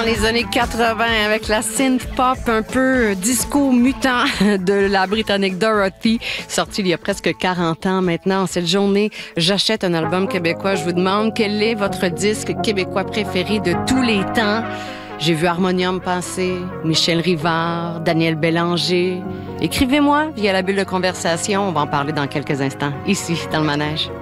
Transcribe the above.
dans les années 80 avec la synth pop un peu disco mutant de la Britannique Dorothy, sortie il y a presque 40 ans maintenant. Cette journée, j'achète un album québécois. Je vous demande quel est votre disque québécois préféré de tous les temps. J'ai vu Harmonium passer, Michel Rivard, Daniel Bélanger. Écrivez-moi via la bulle de conversation. On va en parler dans quelques instants, ici, dans le manège.